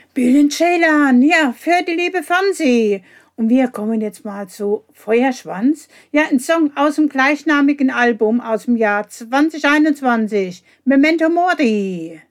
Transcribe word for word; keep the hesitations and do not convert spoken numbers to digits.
Bülent Ceylan, ja, für die liebe Fancy. Und wir kommen jetzt mal zu Feuerschwanz. Ja, ein Song aus dem gleichnamigen Album aus dem Jahr zwanzig einundzwanzig. Memento Mori.